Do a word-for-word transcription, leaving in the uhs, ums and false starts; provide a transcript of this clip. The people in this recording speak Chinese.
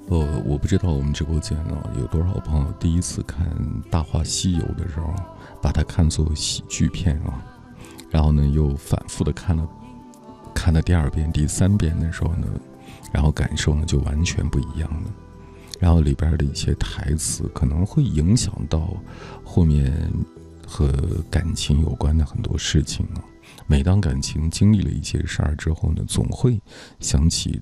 呃，我不知道我们直播间呢有多少朋友第一次看《大话西游》的时候，把它看作喜剧片啊，然后呢又反复的看了看了第二遍、第三遍的时候呢，然后感受呢就完全不一样了。然后里边的一些台词可能会影响到后面和感情有关的很多事情啊。每当感情经历了一些事儿之后呢，总会想起